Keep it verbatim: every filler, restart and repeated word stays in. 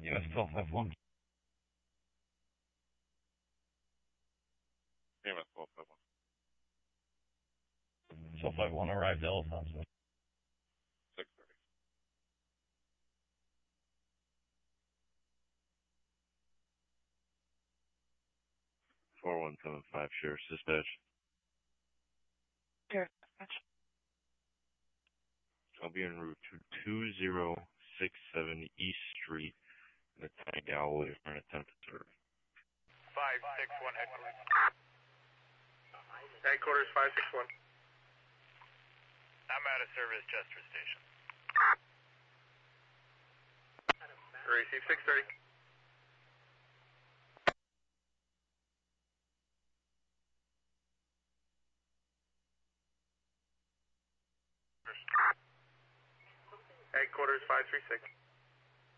C M S twelve five one. C M S twelve five one. twelve five one arrived at Alfonso. six thirty. four one seven five, Sheriff's Dispatch. Sheriff's Dispatch. I'll be en route to two zero six seven East Street in the Tiny Galloway for an attempt to serve. five six one headquarters. Headquarters five six one. I'm out of service, Chester Station. Receive six thirty. Headquarters five three six.